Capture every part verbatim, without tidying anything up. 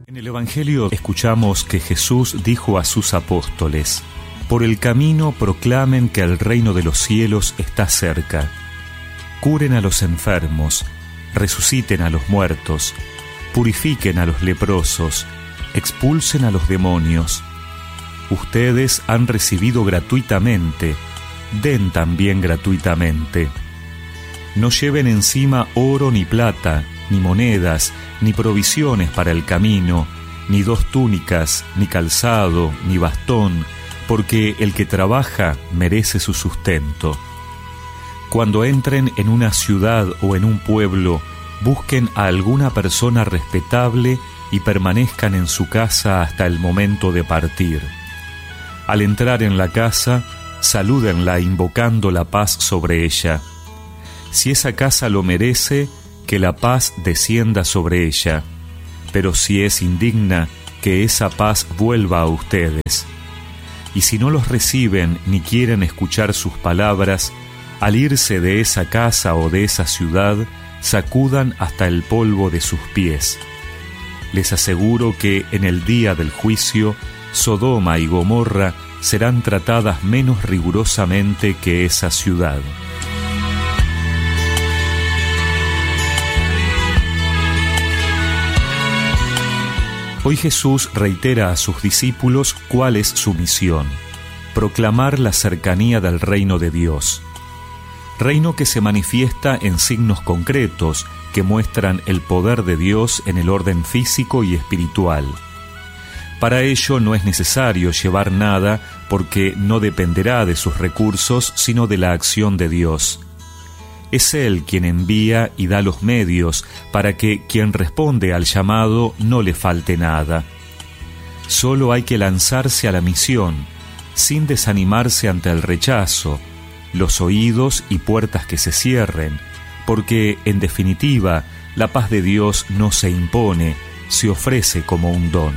En el Evangelio escuchamos que Jesús dijo a sus apóstoles: por el camino proclamen que el reino de los cielos está cerca. Curen a los enfermos, resuciten a los muertos, purifiquen a los leprosos, expulsen a los demonios. Ustedes han recibido gratuitamente, den también gratuitamente. No lleven encima oro ni plata, ni monedas, ni provisiones para el camino, ni dos túnicas, ni calzado, ni bastón, porque el que trabaja merece su sustento. Cuando entren en una ciudad o en un pueblo, busquen a alguna persona respetable y permanezcan en su casa hasta el momento de partir. Al entrar en la casa, salúdenla invocando la paz sobre ella. Si esa casa lo merece, que la paz descienda sobre ella, pero si es indigna, que esa paz vuelva a ustedes. Y si no los reciben ni quieren escuchar sus palabras, al irse de esa casa o de esa ciudad, sacudan hasta el polvo de sus pies. Les aseguro que en el día del juicio, Sodoma y Gomorra serán tratadas menos rigurosamente que esa ciudad. Hoy Jesús reitera a sus discípulos cuál es su misión: proclamar la cercanía del reino de Dios. Reino que se manifiesta en signos concretos que muestran el poder de Dios en el orden físico y espiritual. Para ello no es necesario llevar nada, porque no dependerá de sus recursos, sino de la acción de Dios. Es Él quien envía y da los medios para que quien responde al llamado no le falte nada. Solo hay que lanzarse a la misión, sin desanimarse ante el rechazo, los oídos y puertas que se cierren, porque, en definitiva, la paz de Dios no se impone, se ofrece como un don.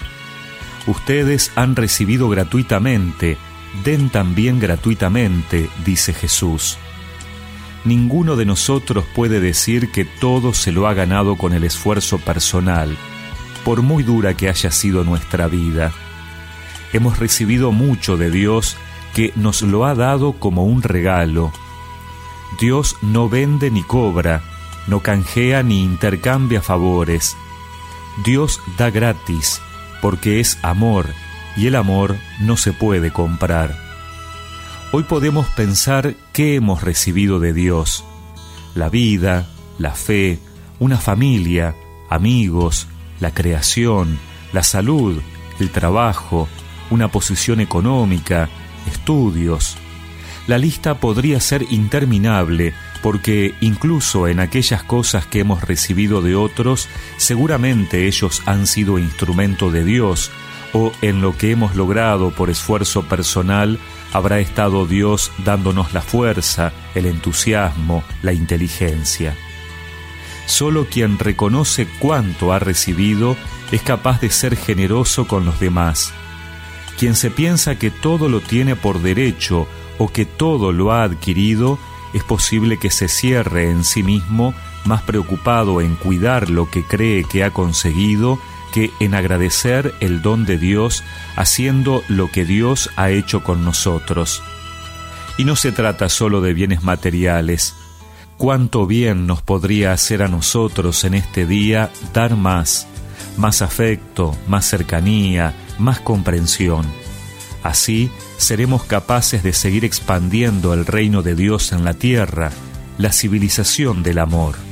Ustedes han recibido gratuitamente, den también gratuitamente, dice Jesús. Ninguno de nosotros puede decir que todo se lo ha ganado con el esfuerzo personal, por muy dura que haya sido nuestra vida. Hemos recibido mucho de Dios, que nos lo ha dado como un regalo. Dios no vende ni cobra, no canjea ni intercambia favores. Dios da gratis, porque es amor, y el amor no se puede comprar. Hoy podemos pensar qué hemos recibido de Dios: la vida, la fe, una familia, amigos, la creación, la salud, el trabajo, una posición económica, estudios. La lista podría ser interminable, porque incluso en aquellas cosas que hemos recibido de otros, seguramente ellos han sido instrumento de Dios, o en lo que hemos logrado por esfuerzo personal, habrá estado Dios dándonos la fuerza, el entusiasmo, la inteligencia. Solo quien reconoce cuánto ha recibido es capaz de ser generoso con los demás. Quien se piensa que todo lo tiene por derecho o que todo lo ha adquirido, es posible que se cierre en sí mismo, más preocupado en cuidar lo que cree que ha conseguido que en agradecer el don de Dios, haciendo lo que Dios ha hecho con nosotros. Y no se trata solo de bienes materiales. ¿Cuánto bien nos podría hacer a nosotros en este día dar más? Más afecto, más cercanía, más comprensión. Así seremos capaces de seguir expandiendo el reino de Dios en la tierra, la civilización del amor.